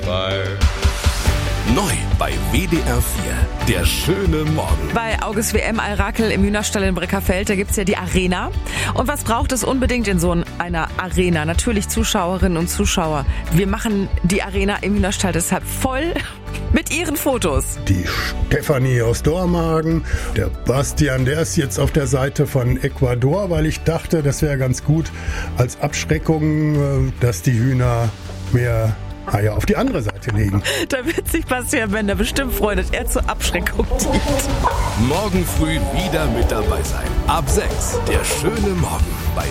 Neu bei WDR 4, der schöne Morgen. Bei August WM Al-Rakel im Hühnerstall in Breckerfeld, da gibt's ja die Arena. Und was braucht es unbedingt in so einer Arena? Natürlich Zuschauerinnen und Zuschauer. Wir machen die Arena im Hühnerstall deshalb voll mit ihren Fotos. Die Stefanie aus Dormagen, der Bastian, der ist jetzt auf der Seite von Ecuador, weil ich dachte, das wäre ganz gut als Abschreckung, dass die Hühner mehr auf die andere Seite legen. Da wird sich Bastian Bender bestimmt freuen, dass er zur Abschreckung dient. Morgen früh wieder mit dabei sein. Ab 6, der schöne Morgen bei